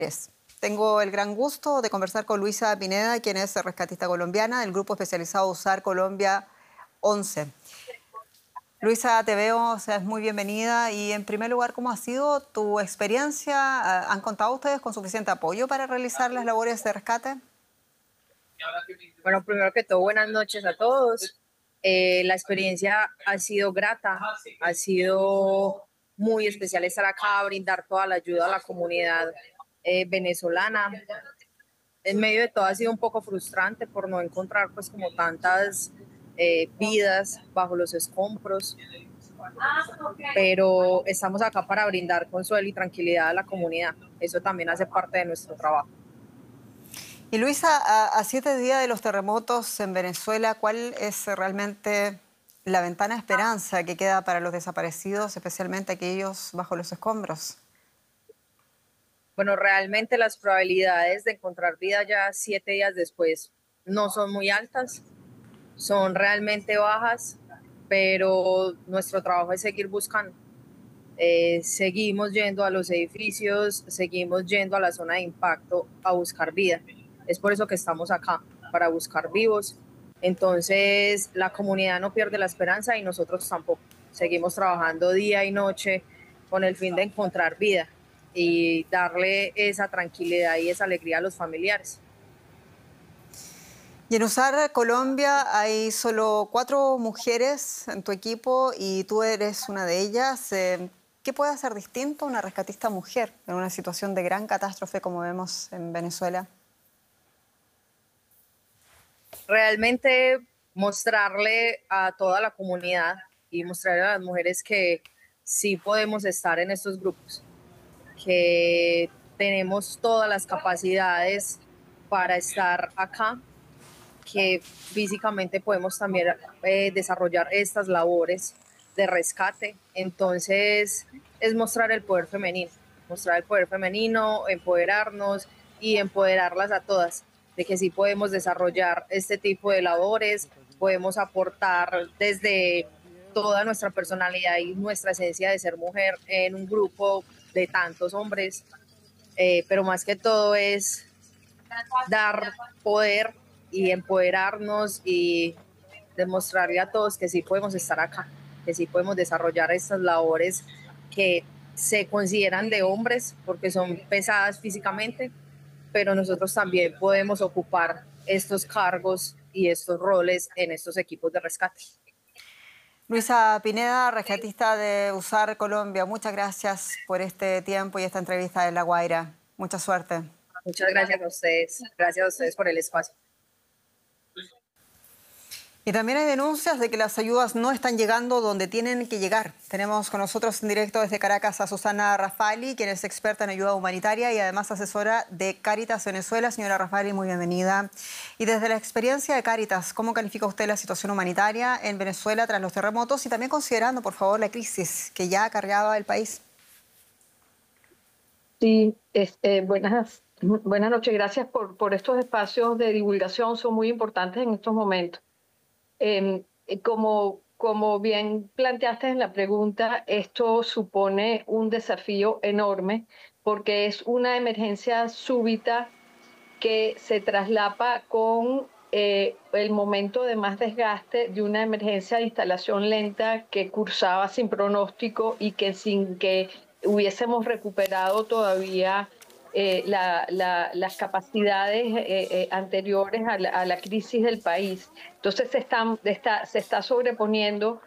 Tengo el gran gusto de conversar con Luisa Pineda, quien es rescatista colombiana del grupo especializado USAR Colombia 11. Luisa, te veo, es muy bienvenida. Y en primer lugar, ¿cómo ha sido tu experiencia? ¿Han contado ustedes con suficiente apoyo para realizar las labores de rescate? Bueno, primero que todo, buenas noches a todos. La experiencia ha sido grata, ha sido muy especial estar acá, brindar toda la ayuda a la comunidad venezolana. En medio de todo ha sido un poco frustrante por no encontrar pues como tantas vidas bajo los escombros, pero estamos acá para brindar consuelo y tranquilidad a la comunidad. Eso también hace parte de nuestro trabajo. Y Luisa, a 7 días de los terremotos en Venezuela, ¿cuál es realmente la ventana de esperanza que queda para los desaparecidos, especialmente aquellos bajo los escombros? Bueno, realmente las probabilidades de encontrar vida ya 7 días después no son muy altas, son realmente bajas, pero nuestro trabajo es seguir buscando. Seguimos yendo a los edificios, seguimos yendo a la zona de impacto a buscar vida. Es por eso que estamos acá, para buscar vivos. Entonces, la comunidad no pierde la esperanza y nosotros tampoco. Seguimos trabajando día y noche con el fin de encontrar vida y darle esa tranquilidad y esa alegría a los familiares. Y en USAR Colombia hay solo 4 mujeres en tu equipo y tú eres una de ellas. ¿Qué puede hacer distinto una rescatista mujer en una situación de gran catástrofe como vemos en Venezuela? Realmente mostrarle a toda la comunidad y mostrarle a las mujeres que sí podemos estar en estos grupos, que tenemos todas las capacidades para estar acá, que físicamente podemos también desarrollar estas labores de rescate. Entonces es mostrar el poder femenino, empoderarnos y empoderarlas a todas, de que sí podemos desarrollar este tipo de labores, podemos aportar desde toda nuestra personalidad y nuestra esencia de ser mujer en un grupo de tantos hombres, pero más que todo es dar poder y empoderarnos y demostrarle a todos que sí podemos estar acá, que sí podemos desarrollar estas labores que se consideran de hombres porque son pesadas físicamente, pero nosotros también podemos ocupar estos cargos y estos roles en estos equipos de rescate. Luisa Pineda, rescatista de USAR Colombia, muchas gracias por este tiempo y esta entrevista de La Guaira. Mucha suerte. Muchas gracias a ustedes por el espacio. Y también hay denuncias de que las ayudas no están llegando donde tienen que llegar. Tenemos con nosotros en directo desde Caracas a Susana Rafali, quien es experta en ayuda humanitaria y además asesora de Cáritas Venezuela. Señora Rafali, muy bienvenida. Y desde la experiencia de Cáritas, ¿cómo califica usted la situación humanitaria en Venezuela tras los terremotos y también considerando, por favor, la crisis que ya cargaba el país? Sí, buenas noches. Gracias por estos espacios de divulgación, son muy importantes en estos momentos. Como bien planteaste en la pregunta, esto supone un desafío enorme porque es una emergencia súbita que se traslapa con el momento de más desgaste de una emergencia de instalación lenta que cursaba sin pronóstico y que sin que hubiésemos recuperado todavía las capacidades anteriores a la crisis del país. Entonces se está sobreponiendo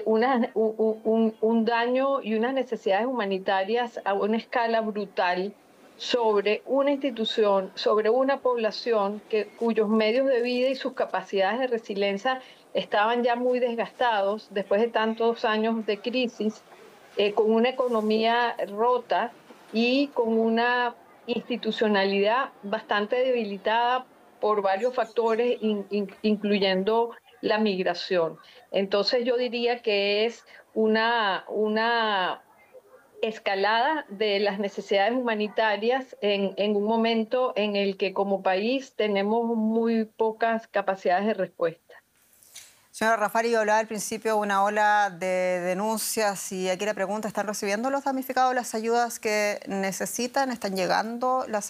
un daño y unas necesidades humanitarias a una escala brutal sobre una institución, sobre una población cuyos medios de vida y sus capacidades de resiliencia estaban ya muy desgastados después de tantos años de crisis, con una economía rota y con una institucionalidad bastante debilitada por varios factores, incluyendo la migración. Entonces yo diría que es una escalada de las necesidades humanitarias en un momento en el que como país tenemos muy pocas capacidades de respuesta. Señora Raffaly, yo hablaba al principio de una ola de denuncias y aquí la pregunta, ¿están recibiendo los damnificados las ayudas que necesitan? ¿Están llegando las